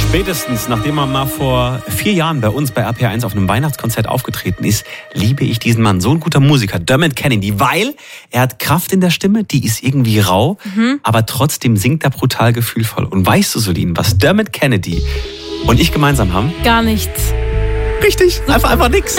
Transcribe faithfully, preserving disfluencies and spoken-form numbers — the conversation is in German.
Spätestens, nachdem er mal vor vier Jahren bei uns bei R P R eins auf einem Weihnachtskonzert aufgetreten ist, liebe ich diesen Mann. So ein guter Musiker, Dermot Kennedy, weil er hat Kraft in der Stimme, die ist irgendwie rau, mhm. aber trotzdem singt er brutal gefühlvoll. Und weißt du, Solin, was Dermot Kennedy und ich gemeinsam haben? Gar nichts. Richtig, einfach, einfach nix.